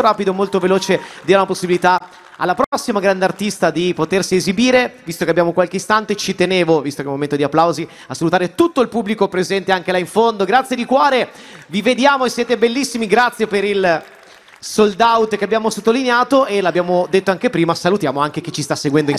molto rapido, molto veloce, dia la possibilità alla prossima grande artista di potersi esibire. Visto che abbiamo qualche istante, ci tenevo, visto che è un momento di applausi, a salutare tutto il pubblico presente anche là in fondo. Grazie di cuore, vi vediamo e siete bellissimi, grazie per il sold out che abbiamo sottolineato, e l'abbiamo detto anche prima, salutiamo anche chi ci sta seguendo in